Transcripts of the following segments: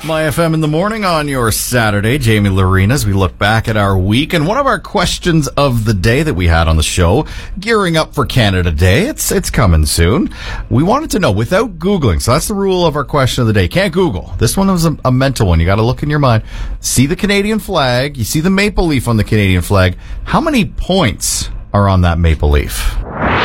My FM in the morning on your Saturday. Jamie Lorena, as we look back at our week. And one of our questions of the day that we had on the show, gearing up for Canada Day, it's coming soon. We wanted to know, without Googling, so that's the rule of our question of the day. Can't Google. This one was a mental one. You got to look in your mind. See the Canadian flag. You see the maple leaf on the Canadian flag. How many points are on that maple leaf?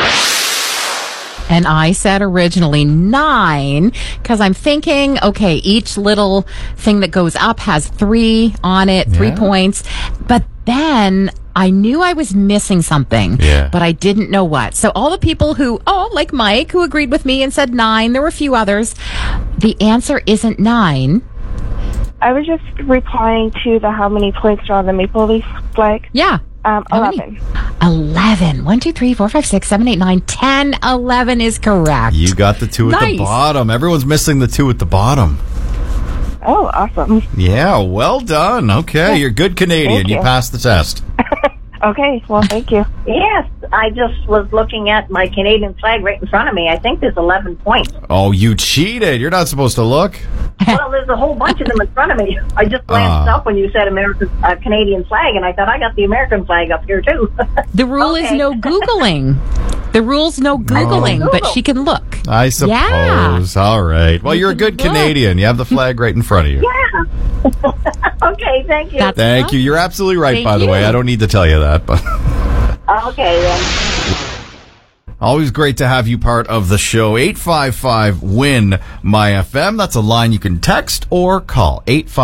And I said originally 9 because I'm thinking, okay, each little thing that goes up has 3 on it, 3 points. But then I knew I was missing something, but I didn't know what. So all the people who, like Mike, who agreed with me and said 9, there were a few others. The answer isn't 9. I was just replying to the how many points are on the maple leaf flag. Yeah. 11. 11. 1, 2, 3, 4, 5, 6, 7, 8, 9, 10, 11 is correct. You got the 2 at the bottom. Everyone's missing the 2 at the bottom. Oh, awesome. Yeah, well done. Okay, you're good Canadian. You passed the test. Okay, well, thank you. Yes, I just was looking at my Canadian flag right in front of me. I think there's 11 points. Oh, you cheated. You're not supposed to look. Well, there's a whole bunch of them in front of me. I just glanced up when you said Canadian flag, and I thought I got the American flag up here, too. The rule is no Googling. The rule's no Googling, but she can look. I suppose. Yeah. All right. Well, you're a good Canadian. You have the flag right in front of you. Yeah. Okay, thank you. Thank you. You're absolutely right, by the way. I don't need to tell you that. But okay, then. Always great to have you part of the show. 855-WIN-MY-FM. That's a line you can text or call.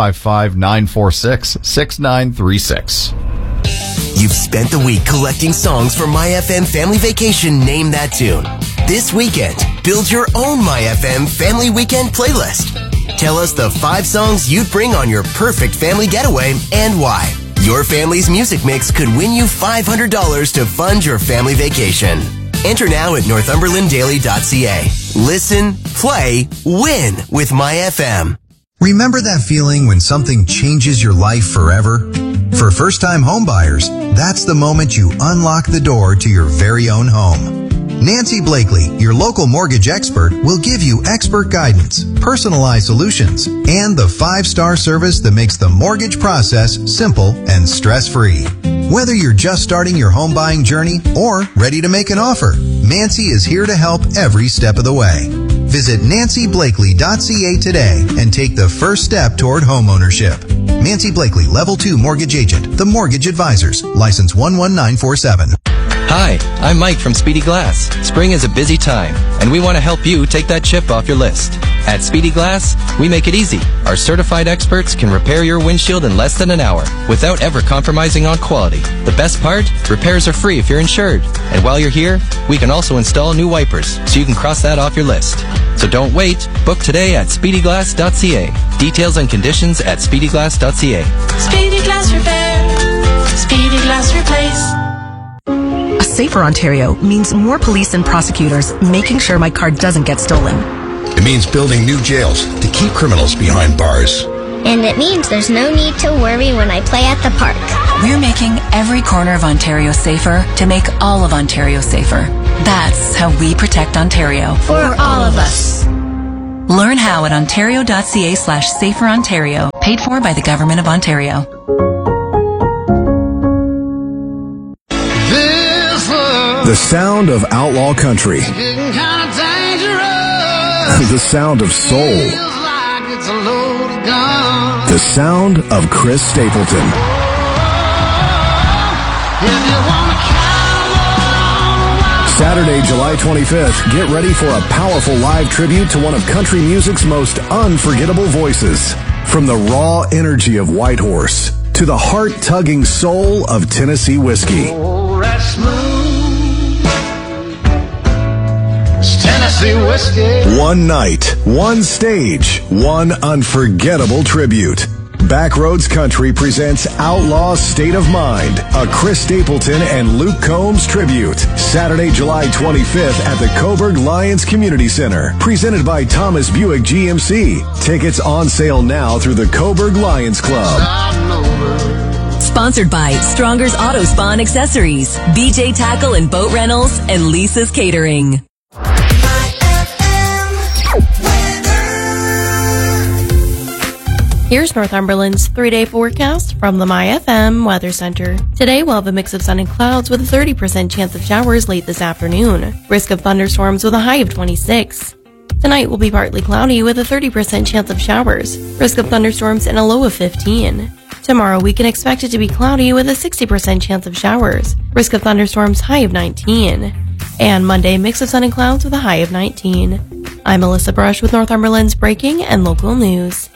855-946-6936. You've spent the week collecting songs for MyFM Family Vacation Name That Tune. This weekend, build your own MyFM Family Weekend playlist. Tell us the 5 songs you'd bring on your perfect family getaway and why. Your family's music mix could win you $500 to fund your family vacation. Enter now at northumberlanddaily.ca. Listen, play, win with MyFM. Remember that feeling when something changes your life forever? For first-time homebuyers, that's the moment you unlock the door to your very own home. Nancy Blakely, your local mortgage expert, will give you expert guidance, personalized solutions, and the 5-star service that makes the mortgage process simple and stress-free. Whether you're just starting your home buying journey or ready to make an offer, Nancy is here to help every step of the way. Visit nancyblakely.ca today and take the first step toward homeownership. Nancy Blakely, Level 2 Mortgage Agent, The Mortgage Advisors, License 11947. Hi, I'm Mike from Speedy Glass. Spring is a busy time, and we want to help you take that chip off your list. At Speedy Glass, we make it easy. Our certified experts can repair your windshield in less than an hour without ever compromising on quality. The best part? Repairs are free if you're insured. And while you're here, we can also install new wipers, so you can cross that off your list. So don't wait. Book today at speedyglass.ca. Details and conditions at speedyglass.ca. Speedy Glass Repair. Speedy Glass Replace. A safer Ontario means more police and prosecutors making sure my car doesn't get stolen. It means building new jails to keep criminals behind bars. And it means there's no need to worry when I play at the park. We're making every corner of Ontario safer to make all of Ontario safer. That's how we protect Ontario. For all of us. Learn how at ontario.ca/saferontario. Paid for by the Government of Ontario. The sound of outlaw country. The sound of soul. The sound of Chris Stapleton. Saturday, July 25th, get ready for a powerful live tribute to one of country music's most unforgettable voices. From the raw energy of Whitehorse to the heart-tugging soul of Tennessee whiskey. Tennessee whiskey. One night, one stage, one unforgettable tribute. Backroads Country presents Outlaw State of Mind, a Chris Stapleton and Luke Combs tribute. Saturday, July 25th at the Coburg Lions Community Center. Presented by Thomas Buick GMC. Tickets on sale now through the Coburg Lions Club. Sponsored by Stronger's Auto Spa and Accessories, BJ Tackle and Boat Rentals, and Lisa's Catering. Here's Northumberland's 3-day forecast from the MyFM Weather Center. Today we'll have a mix of sun and clouds with a 30% chance of showers late this afternoon. Risk of thunderstorms with a high of 26. Tonight will be partly cloudy with a 30% chance of showers. Risk of thunderstorms and a low of 15. Tomorrow we can expect it to be cloudy with a 60% chance of showers. Risk of thunderstorms high of 19. And Monday, mix of sun and clouds with a high of 19. I'm Melissa Brush with Northumberland's breaking and local news.